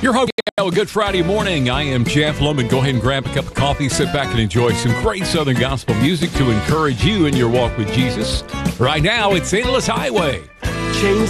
Your host, good Friday morning. I am Jeff Loman. Go ahead and grab a cup of coffee, sit back and enjoy some great Southern gospel music to encourage you in your walk with Jesus. Right now, it's Endless Highway. Chains